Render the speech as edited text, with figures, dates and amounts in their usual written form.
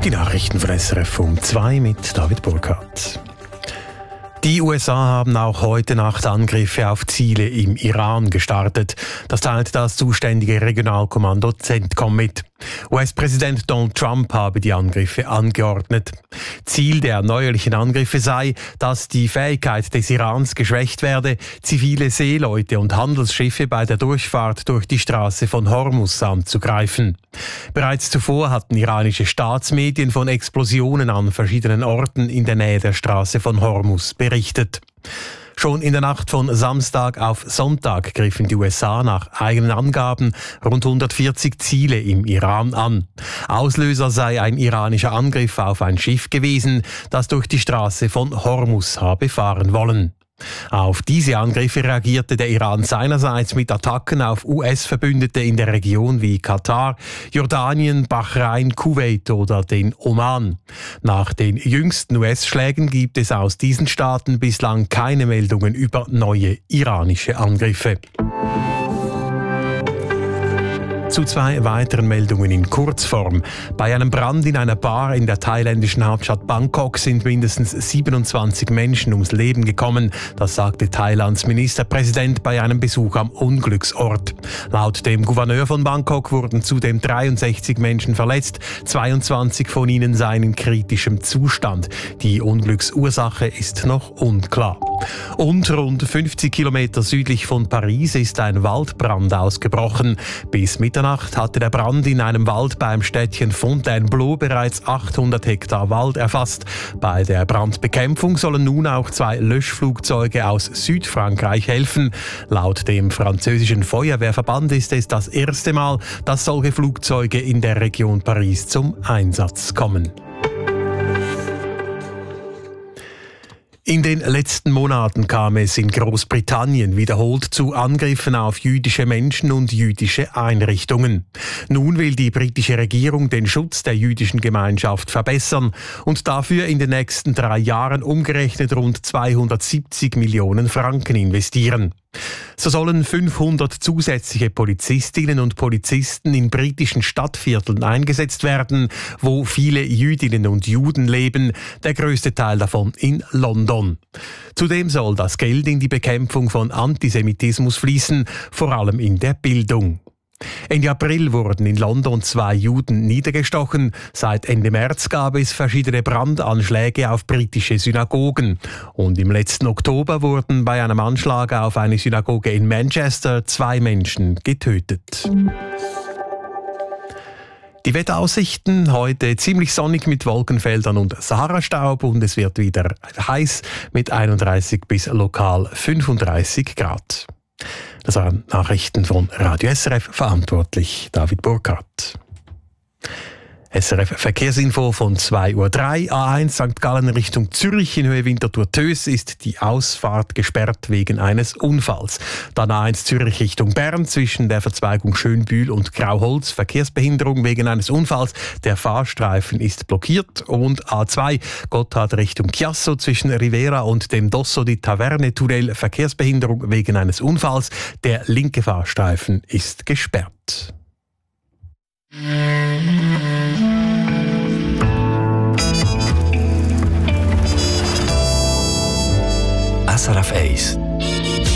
Die Nachrichten von SRF um 2 mit David Burkhardt. Die USA haben auch heute Nacht Angriffe auf Ziele im Iran gestartet. Das teilt das zuständige Regionalkommando CENTCOM mit. US-Präsident Donald Trump habe die Angriffe angeordnet. Ziel der neuerlichen Angriffe sei, dass die Fähigkeit des Irans geschwächt werde, zivile Seeleute und Handelsschiffe bei der Durchfahrt durch die Straße von Hormuz anzugreifen. Bereits zuvor hatten iranische Staatsmedien von Explosionen an verschiedenen Orten in der Nähe der Straße von Hormuz berichtet. Schon in der Nacht von Samstag auf Sonntag griffen die USA nach eigenen Angaben rund 140 Ziele im Iran an. Auslöser sei ein iranischer Angriff auf ein Schiff gewesen, das durch die Straße von Hormuz habe fahren wollen. Auf diese Angriffe reagierte der Iran seinerseits mit Attacken auf US-Verbündete in der Region wie Katar, Jordanien, Bahrain, Kuwait oder den Oman. Nach den jüngsten US-Schlägen gibt es aus diesen Staaten bislang keine Meldungen über neue iranische Angriffe. Zu 2 weiteren Meldungen in Kurzform. Bei einem Brand in einer Bar in der thailändischen Hauptstadt Bangkok sind mindestens 27 Menschen ums Leben gekommen. Das sagte Thailands Ministerpräsident bei einem Besuch am Unglücksort. Laut dem Gouverneur von Bangkok wurden zudem 63 Menschen verletzt. 22 von ihnen seien in kritischem Zustand. Die Unglücksursache ist noch unklar. Und rund 50 Kilometer südlich von Paris ist ein Waldbrand ausgebrochen. Bis Mitternacht hatte der Brand in einem Wald beim Städtchen Fontainebleau bereits 800 Hektar Wald erfasst. Bei der Brandbekämpfung sollen nun auch 2 Löschflugzeuge aus Südfrankreich helfen. Laut dem französischen Feuerwehrverband ist es das erste Mal, dass solche Flugzeuge in der Region Paris zum Einsatz kommen. In den letzten Monaten kam es in Großbritannien wiederholt zu Angriffen auf jüdische Menschen und jüdische Einrichtungen. Nun will die britische Regierung den Schutz der jüdischen Gemeinschaft verbessern und dafür in den nächsten 3 Jahren umgerechnet rund 270 Millionen Franken investieren. So sollen 500 zusätzliche Polizistinnen und Polizisten in britischen Stadtvierteln eingesetzt werden, wo viele Jüdinnen und Juden leben, der größte Teil davon in London. Zudem soll das Geld in die Bekämpfung von Antisemitismus fließen, vor allem in der Bildung. Ende April wurden in London 2 Juden niedergestochen. Seit Ende März gab es verschiedene Brandanschläge auf britische Synagogen. Und im letzten Oktober wurden bei einem Anschlag auf eine Synagoge in Manchester 2 Menschen getötet. Die Wetteraussichten heute ziemlich sonnig mit Wolkenfeldern und Sahara-Staub und es wird wieder heiß mit 31 bis lokal 35 Grad. Das waren Nachrichten von Radio SRF, verantwortlich David Burkhardt. SRF Verkehrsinfo von 2.03 Uhr. A1 St. Gallen Richtung Zürich in Höhe Winterthur-Töss ist die Ausfahrt gesperrt wegen eines Unfalls. Dann A1 Zürich Richtung Bern zwischen der Verzweigung Schönbühl und Grauholz Verkehrsbehinderung wegen eines Unfalls. Der Fahrstreifen ist blockiert. Und A2 Gotthard Richtung Chiasso zwischen Rivera und dem Dosso di Taverne Tunnel Verkehrsbehinderung wegen eines Unfalls. Der linke Fahrstreifen ist gesperrt. SRF 1